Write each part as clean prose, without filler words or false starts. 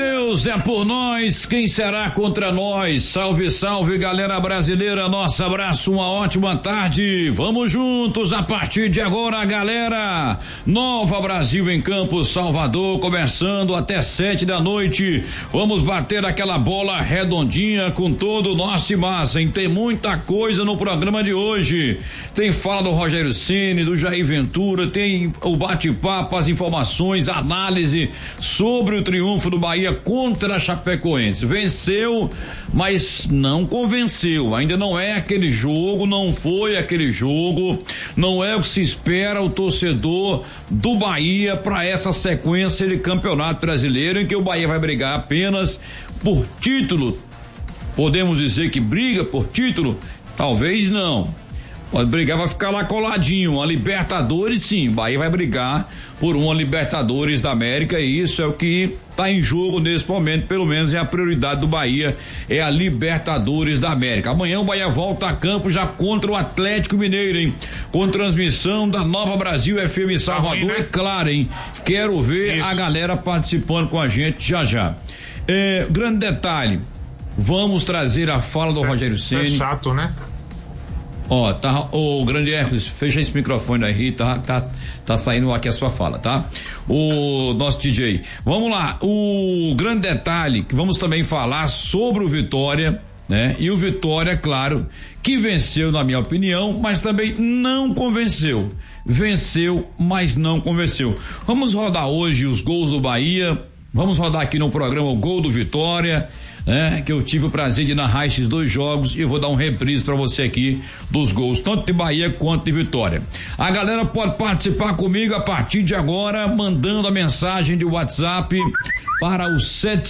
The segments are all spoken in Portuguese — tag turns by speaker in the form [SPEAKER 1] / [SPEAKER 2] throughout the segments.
[SPEAKER 1] Deus é por nós, quem será contra nós? Salve, salve, galera brasileira, nosso abraço, uma ótima tarde, vamos juntos a partir de agora, galera. Nova Brasil em Campo, Salvador, começando até 7 da noite, vamos bater aquela bola redondinha com todo o nosso timaço, hein? Tem muita coisa no programa de hoje, tem fala do Rogério Ceni, do Jair Ventura, tem o bate-papo, as informações, a análise sobre o triunfo do Bahia contra a Chapecoense. Venceu, mas não convenceu. Ainda não é aquele jogo, não foi aquele jogo, não é o que se espera o torcedor do Bahia para essa sequência de campeonato brasileiro em que o Bahia vai brigar apenas por título. Podemos dizer que briga por título? Talvez não. Pode brigar, vai ficar lá coladinho. A Libertadores, sim, Bahia vai brigar por uma Libertadores da América e isso é o que está em jogo nesse momento, pelo menos é a prioridade do Bahia, é a Libertadores da América. Amanhã o Bahia volta a campo já contra o Atlético Mineiro, hein? Com transmissão da Nova Brasil FM Salvador, né? É claro, hein? Quero ver isso. A galera participando com a gente já. Grande detalhe, vamos trazer a fala do Rogério Ceni.
[SPEAKER 2] Isso é chato, né?
[SPEAKER 1] Tá, o grande Hércules, fecha esse microfone aí, tá saindo aqui a sua fala, tá? O nosso DJ. Vamos lá, o grande detalhe que vamos também falar sobre o Vitória, né? E o Vitória, claro, que venceu na minha opinião, mas também não convenceu. Venceu, mas não convenceu. Vamos rodar hoje os gols do Bahia, vamos rodar aqui no programa o gol do Vitória, que eu tive o prazer de narrar esses dois jogos e eu vou dar um reprise para você aqui dos gols, tanto de Bahia quanto de Vitória. A galera pode participar comigo a partir de agora, mandando a mensagem de WhatsApp para o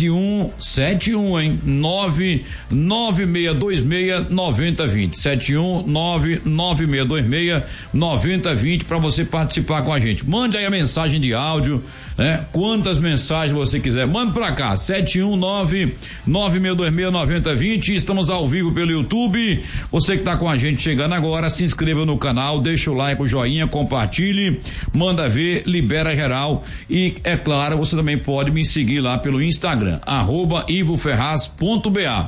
[SPEAKER 1] 996269020, 71996269020 para você participar com a gente. Mande aí a mensagem de áudio, quantas mensagens você quiser, manda pra cá, 71996269020. Estamos ao vivo pelo YouTube. Você que tá com a gente chegando agora, se inscreva no canal, deixa o like, o joinha, compartilhe, manda ver, libera geral e é claro, você também pode me seguir lá pelo Instagram, @ivoferraz.ba,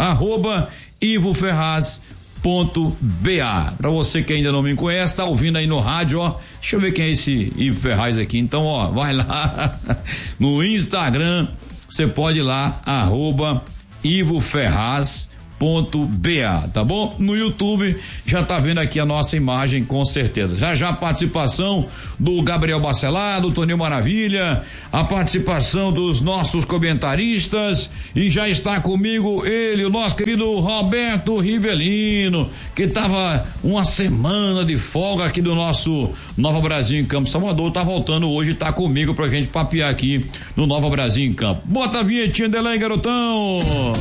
[SPEAKER 1] @ivoferraz.ba. Pra você que ainda não me conhece, tá ouvindo aí no rádio, deixa eu ver quem é esse Ivo Ferraz aqui, então vai lá no Instagram, você pode ir lá, @ivoferraz.ba, tá bom? No YouTube já tá vendo aqui a nossa imagem, com certeza. Já a participação do Gabriel Bacelar, do Toninho Maravilha, a participação dos nossos comentaristas e já está comigo ele, o nosso querido Roberto Rivelino, que tava uma semana de folga aqui do nosso Nova Brasil em Campo Salvador, tá voltando hoje, tá comigo pra gente papear aqui no Nova Brasil em Campo. Bota a vinhetinha dela aí, garotão!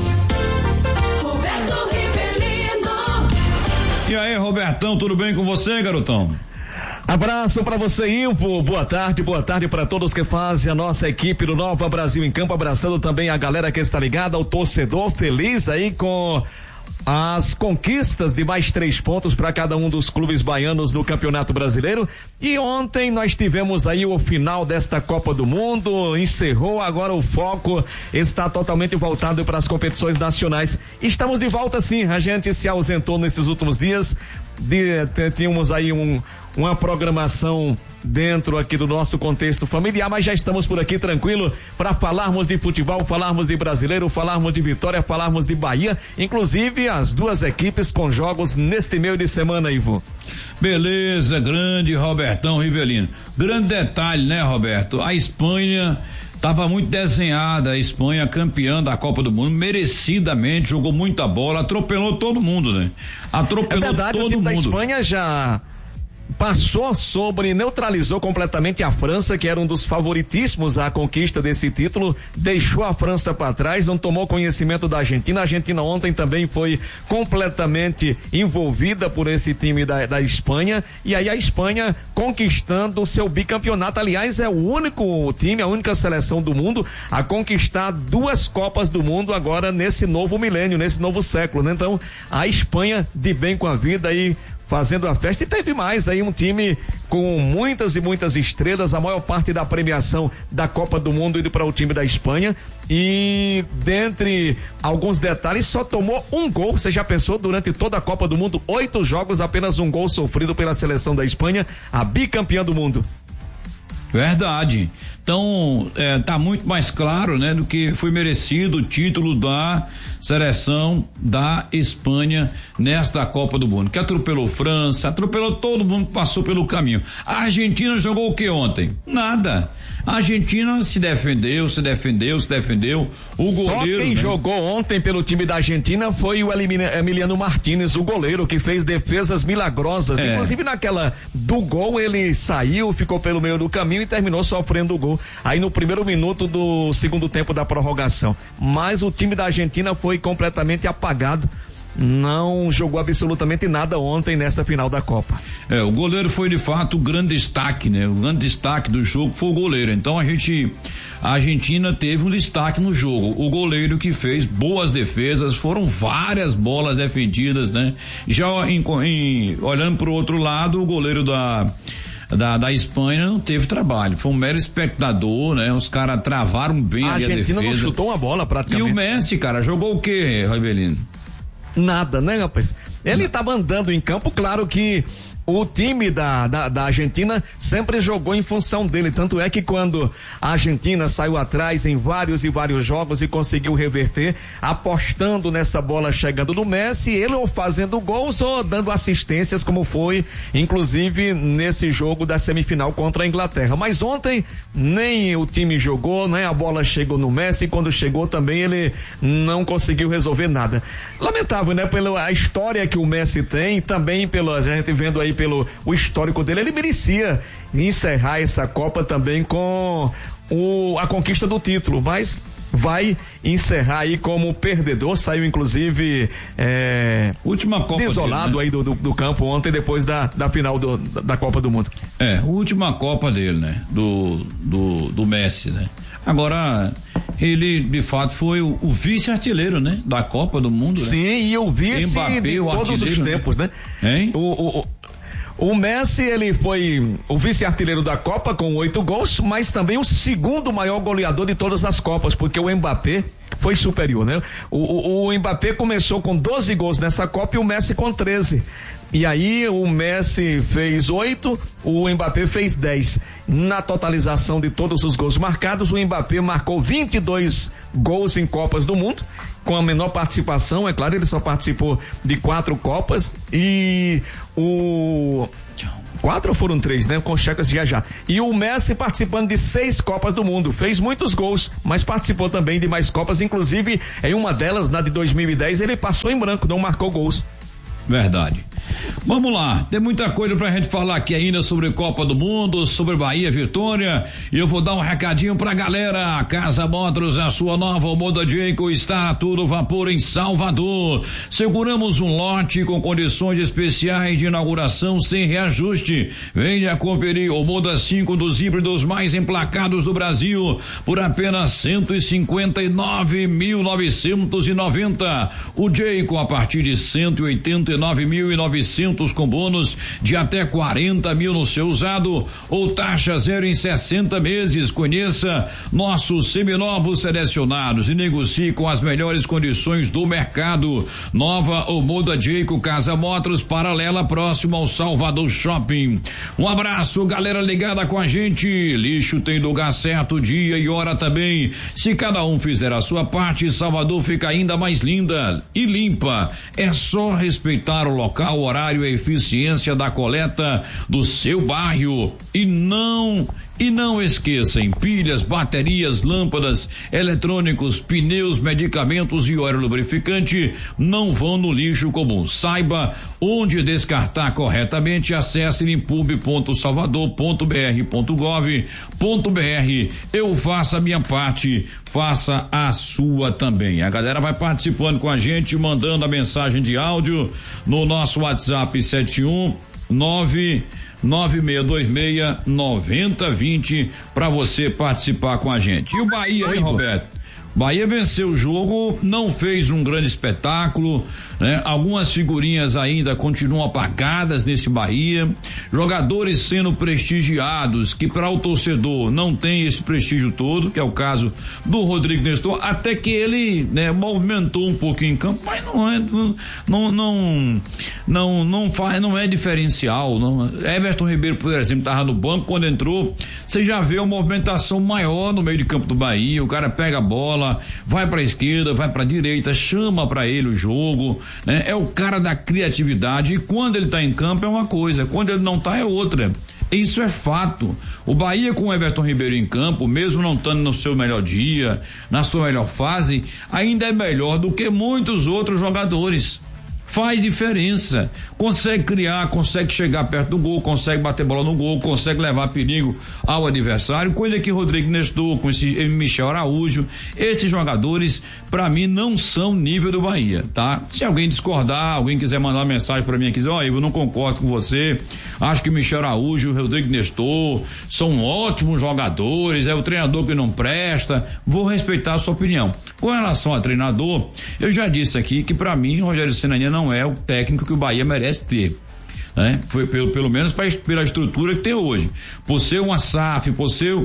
[SPEAKER 1] E aí, Robertão, tudo bem com você, garotão?
[SPEAKER 3] Abraço pra você, Ivo, boa tarde pra todos que fazem a nossa equipe do Nova Brasil em Campo, abraçando também a galera que está ligada, o torcedor feliz aí com as conquistas de mais 3 pontos para cada um dos clubes baianos no Campeonato Brasileiro. E ontem nós tivemos aí o final desta Copa do Mundo, encerrou, agora o foco está totalmente voltado para as competições nacionais. Estamos de volta, sim, a gente se ausentou nesses últimos dias, tínhamos aí uma programação dentro aqui do nosso contexto familiar, mas já estamos por aqui tranquilo para falarmos de futebol, falarmos de brasileiro, falarmos de Vitória, falarmos de Bahia, inclusive as duas equipes com jogos neste meio de semana, Ivo.
[SPEAKER 1] Beleza, grande Robertão Rivelino. Grande detalhe, né, Roberto? A Espanha estava muito desenhada, a Espanha campeã da Copa do Mundo, merecidamente, jogou muita bola, atropelou todo mundo, né? Atropelou todo mundo. O time da
[SPEAKER 3] Espanha já neutralizou completamente a França, que era um dos favoritíssimos à conquista desse título, deixou a França para trás, não tomou conhecimento da Argentina. A Argentina ontem também foi completamente envolvida por esse time da Espanha, e aí a Espanha conquistando o seu bicampeonato. Aliás, é o único time, a única seleção do mundo a conquistar 2 Copas do Mundo agora nesse novo milênio, nesse novo século, né? Então, a Espanha de bem com a vida aí, fazendo a festa, e teve mais aí um time com muitas e muitas estrelas, a maior parte da premiação da Copa do Mundo indo para o time da Espanha, e dentre alguns detalhes, só tomou um gol. Você já pensou, durante toda a Copa do Mundo, 8 jogos, apenas um gol sofrido pela seleção da Espanha, a bicampeã do mundo.
[SPEAKER 1] Verdade. Então, tá muito mais claro, né, do que foi merecido o título da seleção da Espanha nesta Copa do Mundo, que atropelou França, atropelou todo mundo que passou pelo caminho. A Argentina jogou o que ontem? Nada. A Argentina se defendeu. O goleiro.
[SPEAKER 3] Só quem jogou ontem pelo time da Argentina foi o Emiliano Martínez, o goleiro, que fez defesas milagrosas. Inclusive naquela do gol, ele saiu, ficou pelo meio do caminho e terminou sofrendo o gol aí no primeiro minuto do segundo tempo da prorrogação. Mas o time da Argentina foi completamente apagado. Não jogou absolutamente nada ontem nessa final da Copa.
[SPEAKER 1] O goleiro foi de fato o grande destaque, né? O grande destaque do jogo foi o goleiro. Então a Argentina teve um destaque no jogo. O goleiro que fez boas defesas, foram várias bolas defendidas, né? Já olhando pro outro lado, o goleiro da Espanha não teve trabalho, foi um mero espectador, né? Os caras travaram bem ali a defesa.
[SPEAKER 3] A Argentina não chutou uma bola praticamente.
[SPEAKER 1] E o Messi, cara, jogou o quê, Rivelino?
[SPEAKER 3] Nada, né, rapaz? Ele tava andando em campo, claro que o time da Argentina sempre jogou em função dele, tanto é que quando a Argentina saiu atrás em vários e vários jogos e conseguiu reverter, apostando nessa bola chegando do Messi, ele ou fazendo gols ou dando assistências, como foi inclusive nesse jogo da semifinal contra a Inglaterra. Mas ontem nem o time jogou, nem a bola chegou no Messi, quando chegou também ele não conseguiu resolver nada. Lamentável, né? Pela história que o Messi tem, também a gente vendo aí pelo o histórico dele, ele merecia encerrar essa Copa também com a conquista do título, mas vai encerrar aí como perdedor, saiu inclusive
[SPEAKER 1] última Copa
[SPEAKER 3] desolado dele, né? Aí do campo ontem, depois da final da Copa do Mundo.
[SPEAKER 1] Última Copa dele, né? Do Messi, né? Agora, ele de fato foi o vice-artilheiro, né? Da Copa do Mundo, né?
[SPEAKER 3] Sim, e o vice Mbappé, de todos os tempos, né?
[SPEAKER 1] Hein?
[SPEAKER 3] O Messi, ele foi o vice-artilheiro da Copa com 8 gols, mas também o segundo maior goleador de todas as Copas, porque o Mbappé foi superior, né? O Mbappé começou com 12 gols nessa Copa e o Messi com 13. E aí o Messi fez 8, o Mbappé fez 10. Na totalização de todos os gols marcados, o Mbappé marcou 22 gols em Copas do Mundo, com a menor participação, é claro, ele só participou de 4 Copas, e 4 ou foram 3, né? Com checas já. E o Messi participando de 6 Copas do Mundo, fez muitos gols, mas participou também de mais Copas, inclusive em uma delas, na de 2010, ele passou em branco, não marcou gols.
[SPEAKER 1] Verdade. Vamos lá, tem muita coisa pra gente falar aqui ainda sobre Copa do Mundo, sobre Bahia Vitória, e eu vou dar um recadinho pra galera. Casa Motors, a sua nova Moda Jayco, está a todo vapor em Salvador. Seguramos um lote com condições especiais de inauguração sem reajuste. Venha conferir o Moda 5 dos híbridos mais emplacados do Brasil por apenas 159.990. O Jayco a partir de 189.900 com bônus de até 40 mil no seu usado ou taxa zero em 60 meses. Conheça nossos seminovos selecionados e negocie com as melhores condições do mercado. Nova ou Moda Jayco Casa Motors, paralela, próximo ao Salvador Shopping. Um abraço, galera ligada com a gente. Lixo tem lugar certo, dia e hora também. Se cada um fizer a sua parte, Salvador fica ainda mais linda e limpa. É só respeitar o local, horário e eficiência da coleta do seu bairro. E não esqueçam, pilhas, baterias, lâmpadas, eletrônicos, pneus, medicamentos e óleo lubrificante não vão no lixo comum. Saiba onde descartar corretamente. Acesse limpub.salvador.br.gov.br. Eu faço a minha parte, faça a sua também. A galera vai participando com a gente, mandando a mensagem de áudio no nosso WhatsApp 719 9626-9020 para você participar com a gente. E o Bahia, hein, Roberto? Bahia venceu o jogo, não fez um grande espetáculo, né? Algumas figurinhas ainda continuam apagadas nesse Bahia, jogadores sendo prestigiados que para o torcedor não tem esse prestígio todo, que é o caso do Rodrigo Nestor, até que ele, né, movimentou um pouquinho em campo, mas não é diferencial, não. Everton Ribeiro, por exemplo, estava no banco, quando entrou, você já vê uma movimentação maior no meio de campo do Bahia, o cara pega a bola, vai para a esquerda, vai para a direita, chama para ele o jogo, né? É o cara da criatividade, e quando ele tá em campo é uma coisa, quando ele não tá é outra. Isso é fato. O Bahia com o Everton Ribeiro em campo, mesmo não estando no seu melhor dia, na sua melhor fase, ainda é melhor do que muitos outros jogadores. Faz diferença, consegue criar, consegue chegar perto do gol, consegue bater bola no gol, consegue levar perigo ao adversário, coisa que Rodrigo Nestor, com esse Michel Araújo, esses jogadores pra mim não são nível do Bahia, tá? Se alguém discordar, alguém quiser mandar uma mensagem pra mim aqui, dizer, eu não concordo com você, acho que Michel Araújo e Rodrigo Nestor são ótimos jogadores, é o treinador que não presta, vou respeitar a sua opinião. Com relação a treinador, eu já disse aqui que pra mim Rogério Ceni não é o técnico que o Bahia merece ter, né? Foi pelo menos pela estrutura que tem hoje, por ser uma SAF, por ser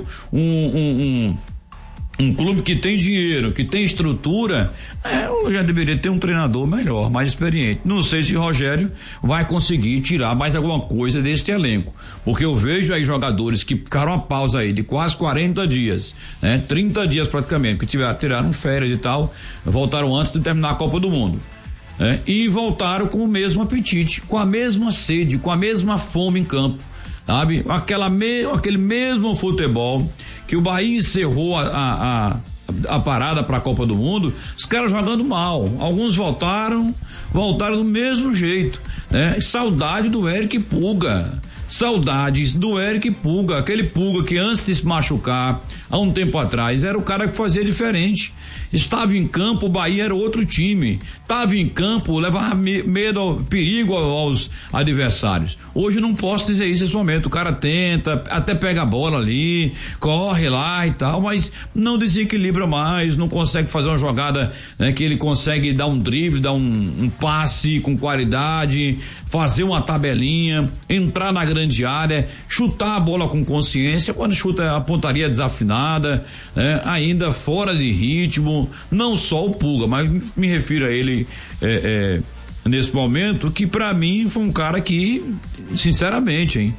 [SPEAKER 1] um clube que tem dinheiro, que tem estrutura, eu já deveria ter um treinador melhor, mais experiente. Não sei se Rogério vai conseguir tirar mais alguma coisa desse elenco, porque eu vejo aí jogadores que ficaram uma pausa aí de quase 40 dias, né? 30 dias praticamente, que tiraram férias e tal, voltaram antes de terminar a Copa do Mundo. E voltaram com o mesmo apetite, com a mesma sede, com a mesma fome em campo, sabe? Aquele mesmo futebol que o Bahia encerrou a parada para a Copa do Mundo, os caras jogando mal. Alguns voltaram do mesmo jeito, né? Saudade do Eric Pulga. Saudades do Eric Pulga, aquele Pulga que antes de se machucar, há um tempo atrás, era o cara que fazia diferente. Estava em campo, o Bahia era outro time. Estava em campo, levava medo, perigo aos adversários. Hoje não posso dizer isso nesse momento. O cara tenta, até pega a bola ali, corre lá e tal, mas não desequilibra mais, não consegue fazer uma jogada, né, que ele consegue dar um drible, dar um passe com qualidade, fazer uma tabelinha, entrar na grande área, chutar a bola com consciência. Quando chuta a pontaria desafinada, né, ainda fora de ritmo. Não só o Pulga, mas me refiro a ele nesse momento, que pra mim foi um cara que, sinceramente,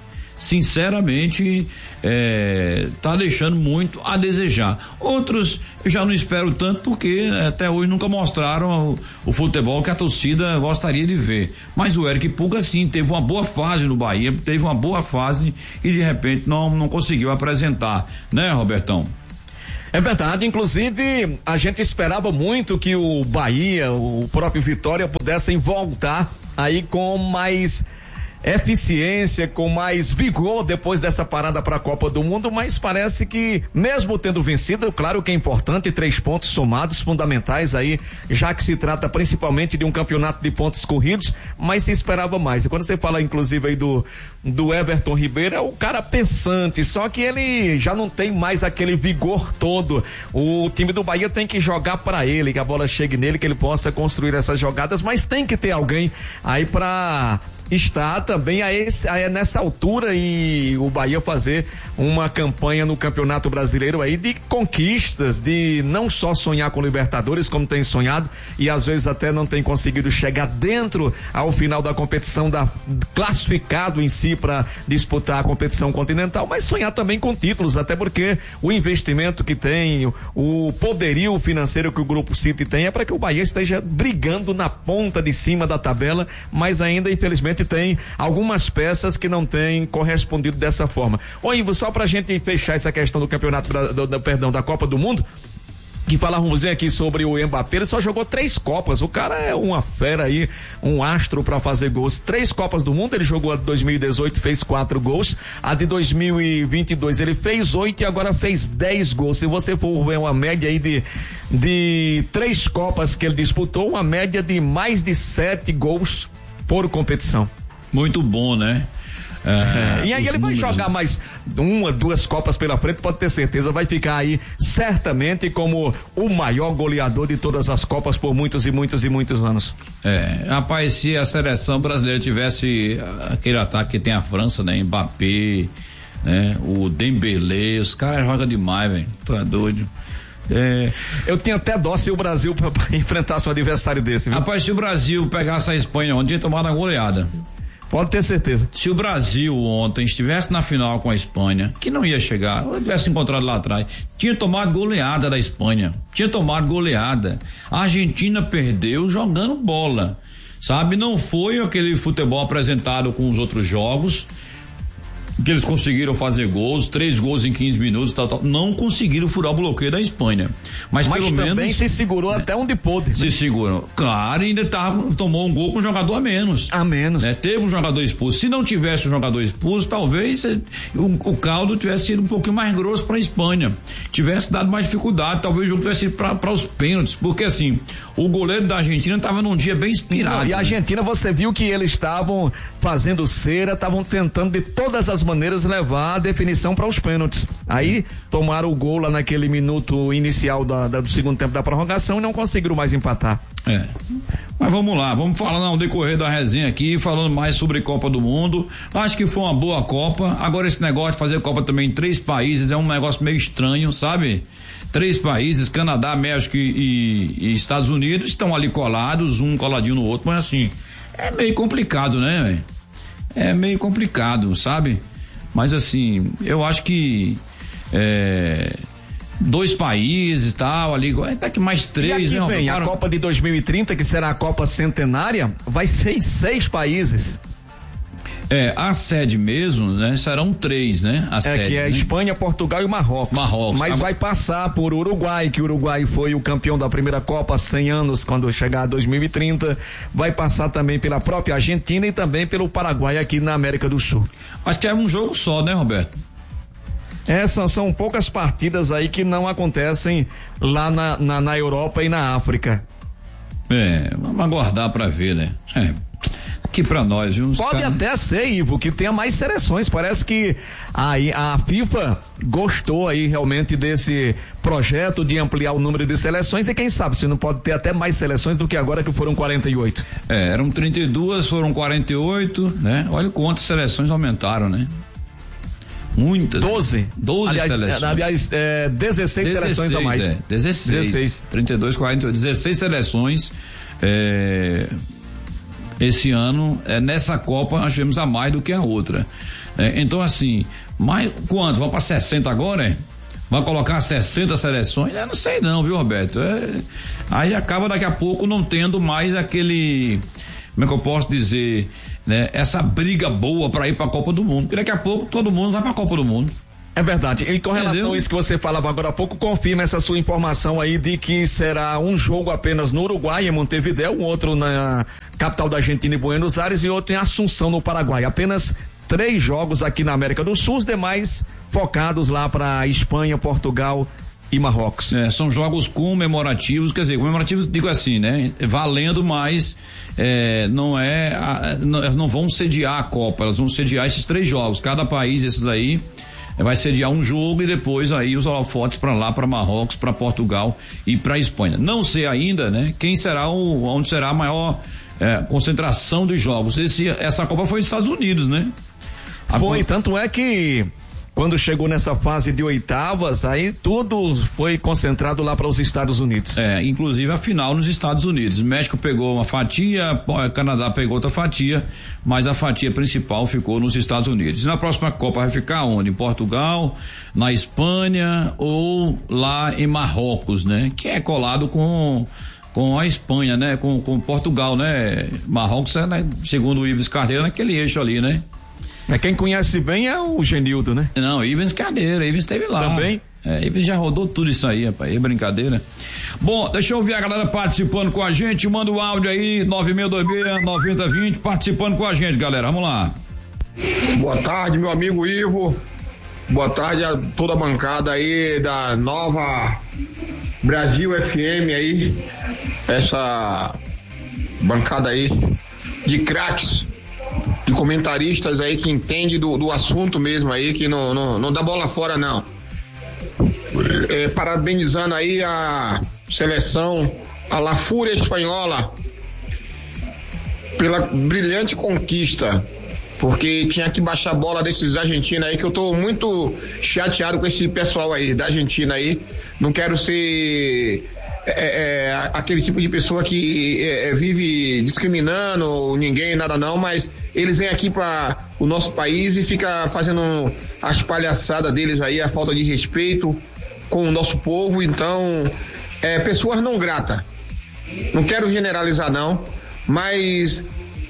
[SPEAKER 1] tá deixando muito a desejar. Outros eu já não espero tanto, porque até hoje nunca mostraram o futebol que a torcida gostaria de ver. Mas o Eric Pulga sim teve uma boa fase no Bahia, teve uma boa fase e de repente não conseguiu apresentar, né, Robertão?
[SPEAKER 3] É verdade, inclusive a gente esperava muito que o Bahia, o próprio Vitória pudessem voltar aí com mais eficiência, com mais vigor depois dessa parada para a Copa do Mundo, mas parece que mesmo tendo vencido, claro que é importante, 3 pontos somados fundamentais aí, já que se trata principalmente de um campeonato de pontos corridos, mas se esperava mais. E quando você fala inclusive aí do Everton Ribeiro, é o cara pensante, só que ele já não tem mais aquele vigor todo. O time do Bahia tem que jogar para ele, que a bola chegue nele, que ele possa construir essas jogadas, mas tem que ter alguém aí para está também nessa altura e o Bahia fazer uma campanha no Campeonato Brasileiro aí de conquistas, de não só sonhar com Libertadores como tem sonhado e às vezes até não tem conseguido chegar dentro ao final da competição, classificado em si para disputar a competição continental, mas sonhar também com títulos, até porque o investimento que tem, o poderio financeiro que o Grupo City tem é para que o Bahia esteja brigando na ponta de cima da tabela, mas ainda infelizmente tem algumas peças que não têm correspondido dessa forma. Ô Ivo, só pra gente fechar essa questão do campeonato, da Copa do Mundo, que falávamos aqui sobre o Mbappé, ele só jogou 3 Copas, o cara é uma fera aí, um astro pra fazer gols. 3 Copas do Mundo, ele jogou a de 2018, fez 4 gols, a de 2022 ele fez 8 e agora fez 10 gols. Se você for ver uma média aí de 3 Copas que ele disputou, uma média de mais de 7 gols por competição.
[SPEAKER 1] Muito bom, né?
[SPEAKER 3] E aí ele vai jogar mais 1, 2 Copas pela frente, pode ter certeza, vai ficar aí certamente como o maior goleador de todas as Copas por muitos e muitos e muitos anos.
[SPEAKER 1] Rapaz, se a seleção brasileira tivesse aquele ataque que tem a França, né? Mbappé, né? O Dembélé, os caras jogam demais, velho, tu é doido.
[SPEAKER 3] Eu tenho até dó se o Brasil pra enfrentar um adversário desse, viu?
[SPEAKER 1] Rapaz, se o Brasil pegasse a Espanha ontem, ia tomar uma goleada.
[SPEAKER 3] Pode ter certeza.
[SPEAKER 1] Se o Brasil ontem estivesse na final com a Espanha, que não ia chegar, ou tivesse encontrado lá atrás, tinha tomado goleada da Espanha, a Argentina perdeu jogando bola, sabe? Não foi aquele futebol apresentado com os outros jogos, que eles conseguiram fazer gols, 3 gols em 15 minutos, tal. Não conseguiram furar o bloqueio da Espanha. Mas pelo menos.
[SPEAKER 3] Também se segurou até onde pôde.
[SPEAKER 1] Se segurou. Claro, ainda tomou um gol com um jogador a menos. Né? Teve um jogador expulso. Se não tivesse um jogador expulso, talvez o caldo tivesse sido um pouquinho mais grosso para a Espanha. Tivesse dado mais dificuldade, talvez o jogo tivesse ido para os pênaltis. Porque assim, o goleiro da Argentina estava num dia bem inspirado.
[SPEAKER 3] E a Argentina, você viu que eles estavam fazendo cera, estavam tentando de todas as maneiras levar a definição para os pênaltis. Aí tomaram o gol lá naquele minuto inicial do segundo tempo da prorrogação e não conseguiram mais empatar.
[SPEAKER 1] Mas vamos lá, vamos falar no decorrer da resenha aqui, falando mais sobre Copa do Mundo. Acho que foi uma boa Copa. Agora esse negócio de fazer Copa também em 3 países é um negócio meio estranho, sabe? 3 países, Canadá, México e Estados Unidos, estão ali colados, um coladinho no outro, mas assim, é meio complicado, né, velho? É meio complicado, sabe? Mas assim, eu acho que 2 países tal, ali, até que mais 3,
[SPEAKER 3] e aqui
[SPEAKER 1] né?
[SPEAKER 3] Vem a Copa de 2030, que será a Copa Centenária, vai ser em 6 países.
[SPEAKER 1] A sede mesmo, né? Serão 3, né? A sede,
[SPEAKER 3] que é
[SPEAKER 1] né?
[SPEAKER 3] Espanha, Portugal e Marrocos. Mas vai passar por Uruguai, que o Uruguai foi o campeão da primeira Copa há 100 anos, quando chegar a 2030. Vai passar também pela própria Argentina e também pelo Paraguai aqui na América do Sul.
[SPEAKER 1] Acho que é um jogo só, né, Roberto?
[SPEAKER 3] São poucas partidas aí que não acontecem lá na Europa e na África.
[SPEAKER 1] Vamos aguardar pra ver, né? Aqui pra nós, viu?
[SPEAKER 3] Pode até ser, Ivo, que tenha mais seleções. Parece que a FIFA gostou aí realmente desse projeto de ampliar o número de seleções e quem sabe se não pode ter até mais seleções do que agora, que foram 48.
[SPEAKER 1] Eram 32, foram 48, né? Olha quantas seleções aumentaram, né? Muitas.
[SPEAKER 3] 12
[SPEAKER 1] seleções.
[SPEAKER 3] Aliás, 16 seleções a mais.
[SPEAKER 1] 16. 32, 48, 16 seleções. Esse ano, nessa Copa, nós tivemos a mais do que a outra. Então, assim, quanto? Vamos para 60 agora, Vai colocar 60 seleções? Eu não sei não, viu, Roberto? Aí acaba daqui a pouco não tendo mais aquele, como é que eu posso dizer, né? Essa briga boa para ir para a Copa do Mundo. Porque daqui a pouco todo mundo vai para a Copa do Mundo.
[SPEAKER 3] É verdade. E com relação a isso que você falava agora há pouco, confirma essa sua informação aí de que será um jogo apenas no Uruguai, em Montevidéu, um outro na capital da Argentina, em Buenos Aires, e outro em Assunção, no Paraguai. Apenas 3 jogos aqui na América do Sul, os demais focados lá para Espanha, Portugal e Marrocos.
[SPEAKER 1] São jogos comemorativos, quer dizer, comemorativos, digo assim, né? Valendo, mas não vão sediar a Copa, elas vão sediar esses 3 jogos. Cada país, esses aí, vai sediar um jogo e depois aí os holofotes para lá, para Marrocos, para Portugal e para Espanha. Não sei ainda, né? Quem será onde será a maior concentração de jogos. Essa Copa foi nos Estados Unidos, né?
[SPEAKER 3] Tanto é que quando chegou nessa fase de oitavas, aí tudo foi concentrado lá para os Estados Unidos.
[SPEAKER 1] Inclusive a final nos Estados Unidos. México pegou uma fatia, Canadá pegou outra fatia, mas a fatia principal ficou nos Estados Unidos. E na próxima Copa vai ficar onde? Em Portugal, na Espanha ou lá em Marrocos, né? Que é colado com a Espanha, né? Com Portugal, né? Marrocos né? Segundo o Ives Cardeiro, naquele eixo ali, né?
[SPEAKER 3] Quem conhece bem é o Genildo, né?
[SPEAKER 1] Não, Ivens Cardeiro, Ivens esteve lá.
[SPEAKER 3] Também?
[SPEAKER 1] Ivens já rodou tudo isso aí, rapaz, brincadeira. Bom, deixa eu ouvir a galera participando com a gente, manda o áudio aí, 9626-9020, participando com a gente, galera, vamos lá.
[SPEAKER 2] Boa tarde, meu amigo Ivo, boa tarde a toda a bancada aí da Nova Brasil FM aí, essa bancada aí de craques de comentaristas aí que entende do assunto mesmo aí, que não dá bola fora não. Parabenizando aí a seleção, a La Fúria espanhola, pela brilhante conquista, porque tinha que baixar a bola desses argentinos aí, que eu tô muito chateado com esse pessoal aí da Argentina aí. Não quero ser aquele tipo de pessoa que vive discriminando ninguém, nada não, mas eles vêm aqui para o nosso país e fica fazendo as palhaçadas deles aí, a falta de respeito com o nosso povo. Então, pessoas não gratas. Não quero generalizar não, mas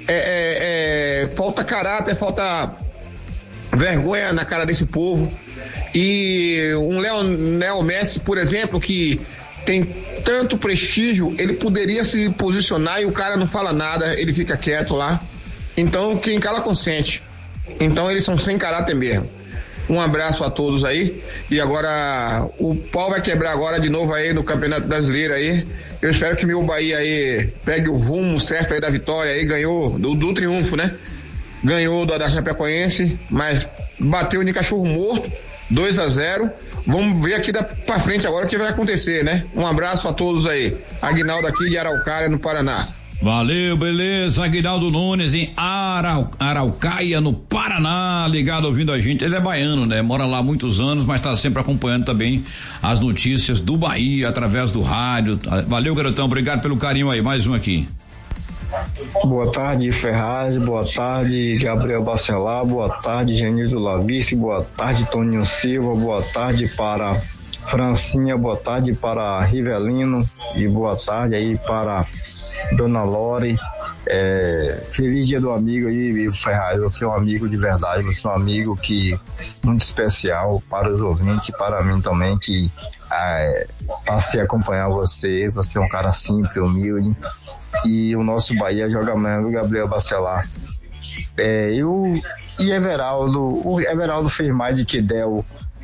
[SPEAKER 2] falta caráter, falta vergonha na cara desse povo. E um Lionel Messi, por exemplo, que tem tanto prestígio, ele poderia se posicionar e o cara não fala nada, ele fica quieto lá. Então quem cala consente. Então eles são sem caráter mesmo. Um abraço a todos aí, e agora o pau vai quebrar agora de novo aí no Campeonato Brasileiro aí. Eu espero que meu Bahia aí pegue o rumo certo aí da vitória aí, ganhou do triunfo, né? Ganhou da Chapecoense, mas bateu de cachorro morto, 2-0. Vamos ver aqui pra frente agora o que vai acontecer, né? Um abraço a todos aí. Aguinaldo aqui de Araucária, no Paraná.
[SPEAKER 1] Valeu, beleza, Aguinaldo Nunes em Araucária, no Paraná, ligado, ouvindo a gente. Ele é baiano, né? Mora lá há muitos anos, mas tá sempre acompanhando também as notícias do Bahia através do rádio. Valeu, garotão, obrigado pelo carinho aí. Mais um aqui.
[SPEAKER 4] Boa tarde, Ferraz, boa tarde, Gabriel Bacelar, boa tarde, Genildo Lavice, boa tarde, Toninho Silva, boa tarde para Francinha, boa tarde para Rivelino e boa tarde aí para Dona Lore. Feliz dia do amigo aí, Ferraz. Você é um amigo de verdade, você é um amigo que muito especial para os ouvintes, para mim também, que passei a acompanhar você é um cara simples, humilde, e o nosso Bahia joga mesmo, Gabriel Bacelar. O Everaldo fez mais de que deu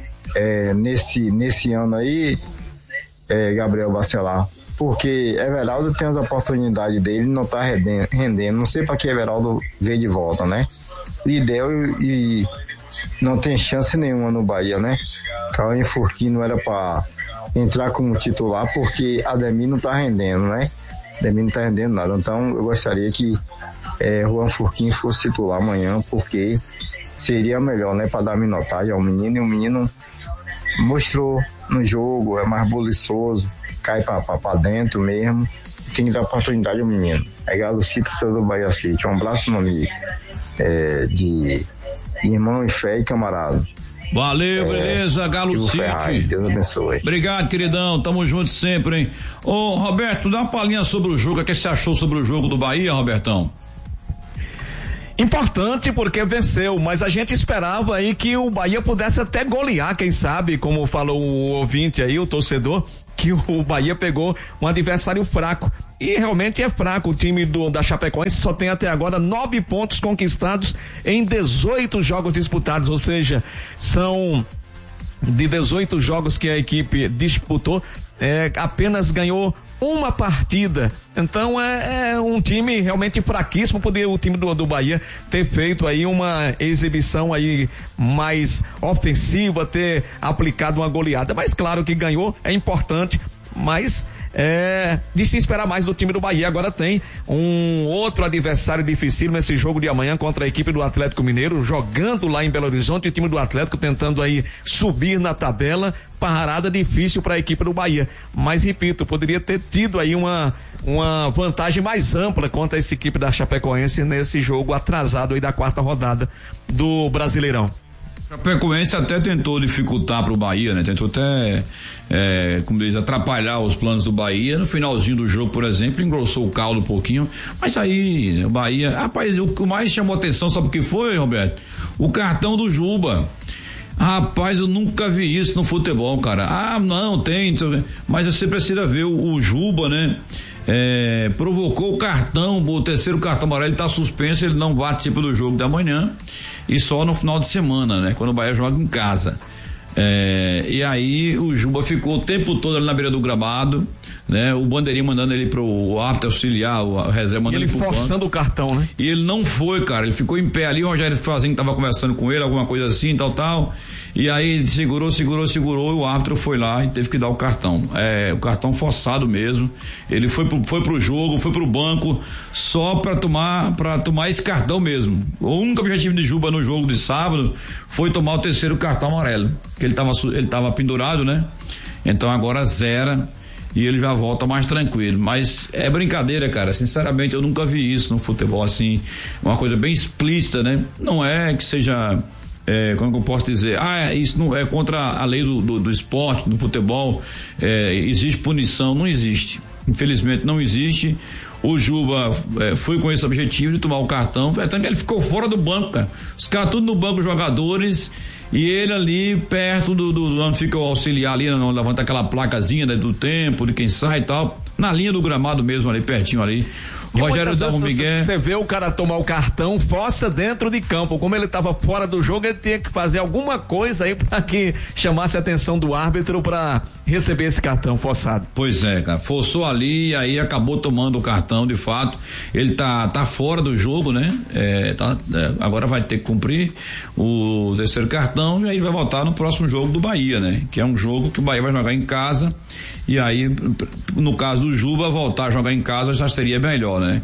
[SPEAKER 4] nesse ano aí, Gabriel Bacelar, porque Everaldo tem as oportunidades dele, não tá rendendo, não sei para que Everaldo veio de volta, né? E deu e não tem chance nenhuma no Bahia, né? Cauê Furquim não era para entrar como titular porque Ademir não tá rendendo, né? Ademir não tá rendendo nada, então eu gostaria que Juan Furquim fosse titular amanhã, porque seria melhor, né? Para dar minutagem ao menino, e o menino mostrou no jogo, é mais boliçoso, cai pra dentro mesmo, tem que dar oportunidade ao menino. Galo Cito, do Bahia City. Um abraço, meu amigo, de irmão e fé e camarada.
[SPEAKER 1] Valeu, beleza, Galo City.
[SPEAKER 4] Deus abençoe.
[SPEAKER 1] Obrigado, queridão, tamo junto sempre, hein? Ô, Roberto, dá uma palhinha sobre o jogo, o que você achou sobre o jogo do Bahia, Robertão?
[SPEAKER 3] Importante porque venceu, mas a gente esperava aí que o Bahia pudesse até golear, quem sabe, como falou o ouvinte aí, o torcedor, que o Bahia pegou um adversário fraco. E realmente é fraco. O time da Chapecoense só tem até agora 9 pontos conquistados em 18 jogos disputados, ou seja, são de 18 jogos que a equipe disputou, apenas ganhou uma partida. Então é um time realmente fraquíssimo. Poderia o time do Bahia ter feito aí uma exibição aí mais ofensiva, ter aplicado uma goleada, mas claro que ganhou, é importante, mas de se esperar mais do time do Bahia. Agora tem um outro adversário difícil nesse jogo de amanhã contra a equipe do Atlético Mineiro, jogando lá em Belo Horizonte, o time do Atlético tentando aí subir na tabela. Parada difícil para a equipe do Bahia, mas repito, poderia ter tido aí uma vantagem mais ampla contra essa equipe da Chapecoense nesse jogo atrasado aí da 4ª rodada do Brasileirão.
[SPEAKER 1] A Chapecoense até tentou dificultar para o Bahia, né? Tentou até, como diz, atrapalhar os planos do Bahia. No finalzinho do jogo, por exemplo, engrossou o caldo um pouquinho. Mas aí, o Bahia, rapaz, o que mais chamou atenção, sabe o que foi, Roberto? O cartão do Juba. Rapaz, eu nunca vi isso no futebol, cara. Não, tem, mas você precisa ver o Juba, né? Provocou o cartão, o terceiro cartão amarelo, ele tá suspenso, ele não participa do jogo da manhã e só no final de semana, né? Quando o Bahia joga em casa. E aí o Juba ficou o tempo todo ali na beira do gramado, né? O bandeirinha mandando ele pro árbitro auxiliar, a reserva mandando
[SPEAKER 3] ele forçando o cartão, né?
[SPEAKER 1] E ele não foi, cara, ele ficou em pé ali, o Rogério Fazendo tava conversando com ele, alguma coisa assim, tal, e aí ele segurou, e o árbitro foi lá e teve que dar o cartão, o cartão forçado mesmo. Ele foi pro jogo, foi pro banco só pra tomar esse cartão mesmo. O único objetivo de Juba no jogo de sábado foi tomar o terceiro cartão amarelo, que ele tava pendurado, né? Então agora zera e ele já volta mais tranquilo. Mas é brincadeira, cara. Sinceramente, eu nunca vi isso no futebol, assim, uma coisa bem explícita, né? Não é que seja, como eu posso dizer, isso não é contra a lei do esporte, do futebol, existe punição, não existe. Infelizmente não existe. O Juba foi com esse objetivo de tomar o cartão, tanto que ele ficou fora do banco, cara. Os caras tudo no banco, jogadores, e ele ali perto do onde fica o auxiliar ali, não levanta aquela placazinha, né, do tempo, de quem sai e tal, na linha do gramado mesmo ali, pertinho ali. Rogério dá um migué.
[SPEAKER 3] Você vê o cara tomar o cartão, força dentro de campo. Como ele estava fora do jogo, ele tinha que fazer alguma coisa aí para que chamasse a atenção do árbitro para receber esse cartão forçado.
[SPEAKER 1] Pois é, cara, forçou ali e aí acabou tomando o cartão, de fato. Ele tá fora do jogo, né? Agora vai ter que cumprir o terceiro cartão e aí vai voltar no próximo jogo do Bahia, né? Que é um jogo que o Bahia vai jogar em casa, e aí, no caso do Juba, voltar a jogar em casa já seria melhor, né?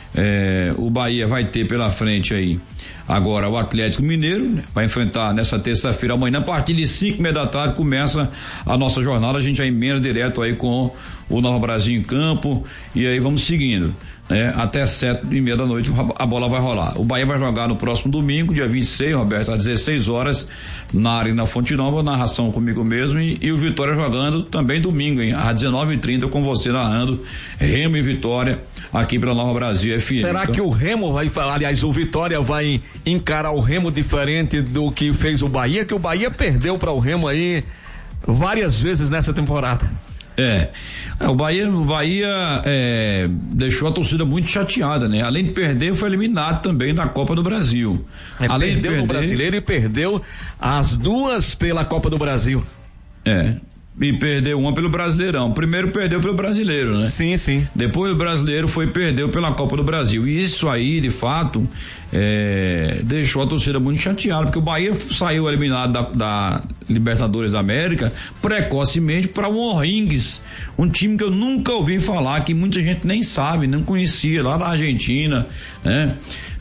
[SPEAKER 1] O Bahia vai ter pela frente aí agora o Atlético Mineiro, né? Vai enfrentar nessa terça-feira, amanhã, a partir de 5:30 da tarde começa a nossa jornada. A gente já emenda direto aí com o Nova Brasil em campo, e aí vamos seguindo, né? Até 7:30 da noite a bola vai rolar. O Bahia vai jogar no próximo domingo, dia 26, Roberto, às 16 horas, na Arena Fonte Nova, narração comigo mesmo, e o Vitória jogando também domingo, hein? Às 19:30 com você narrando Remo e Vitória aqui pela Nova Brasil FM.
[SPEAKER 3] Será que o Remo o Vitória vai encarar o Remo diferente do que fez o Bahia? Que o Bahia perdeu para o Remo aí várias vezes nessa temporada.
[SPEAKER 1] O Bahia deixou a torcida muito chateada, né? Além de perder, foi eliminado também da Copa do Brasil.
[SPEAKER 3] Além perdeu no Brasileiro e perdeu as duas pela Copa do Brasil.
[SPEAKER 1] E perdeu uma pelo Brasileirão. Primeiro perdeu pelo Brasileiro, né?
[SPEAKER 3] Sim.
[SPEAKER 1] Depois o Brasileiro perdeu pela Copa do Brasil. E isso aí, de fato, deixou a torcida muito chateada, porque o Bahia saiu eliminado da Libertadores da América precocemente para o O'Higgins, um time que eu nunca ouvi falar, que muita gente nem sabe, não conhecia, lá da Argentina, né?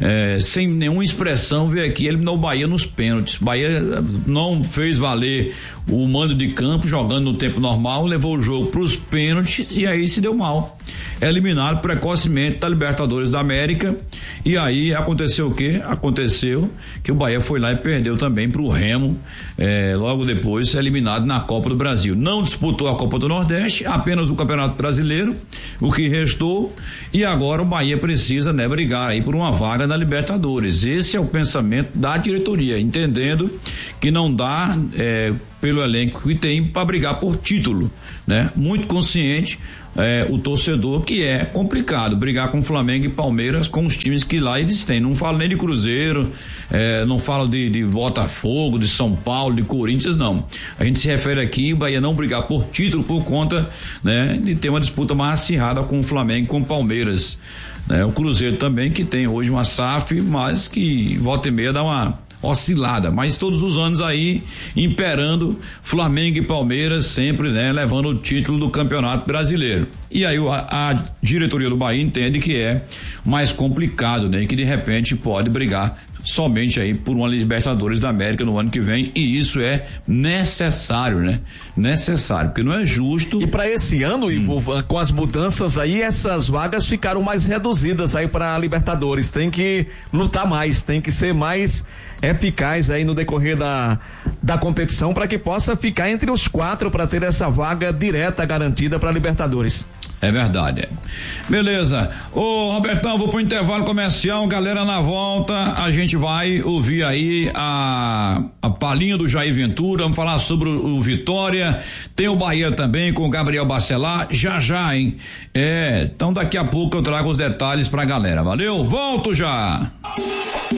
[SPEAKER 1] Sem nenhuma expressão, veio aqui, eliminou o Bahia nos pênaltis. Bahia não fez valer o mando de campo, jogando no tempo normal, levou o jogo para os pênaltis e aí se deu mal. Eliminado precocemente da Libertadores da América, e aí aconteceu o quê? Aconteceu que o Bahia foi lá e perdeu também para o Remo, logo depois eliminado na Copa do Brasil. Não disputou a Copa do Nordeste, apenas o Campeonato Brasileiro, o que restou, e agora o Bahia precisa, né, brigar aí por uma vaga na Libertadores. Esse é o pensamento da diretoria, entendendo que não dá, pelo elenco que tem, para brigar por título, né? Muito consciente o torcedor que é complicado brigar com Flamengo e Palmeiras, com os times que lá eles têm. Não falo nem de Cruzeiro, não falo de Botafogo, de São Paulo, de Corinthians, não. A gente se refere aqui, o Bahia não brigar por título por conta, né, de ter uma disputa mais acirrada com o Flamengo e com o Palmeiras, né? O Cruzeiro também, que tem hoje uma SAF, mas que volta e meia dá uma oscilada, mas todos os anos aí imperando Flamengo e Palmeiras, sempre, né, levando o título do Campeonato Brasileiro. E aí a diretoria do Bahia entende que é mais complicado, né, e que de repente pode brigar somente aí por uma Libertadores da América no ano que vem, e isso é necessário, né? Necessário, porque não é justo.
[SPEAKER 3] E para esse ano, com as mudanças aí, essas vagas ficaram mais reduzidas aí para Libertadores. Tem que lutar mais, tem que ser mais eficaz aí no decorrer da competição, para que possa ficar entre os 4 para ter essa vaga direta garantida para Libertadores.
[SPEAKER 1] É verdade. Beleza. Ô, Robertão, vou pro intervalo comercial, galera, na volta a gente vai ouvir aí a palhinha do Jair Ventura, vamos falar sobre o Vitória, tem o Bahia também com o Gabriel Bacelar, já, hein? Então daqui a pouco eu trago os detalhes pra galera, valeu? Volto já!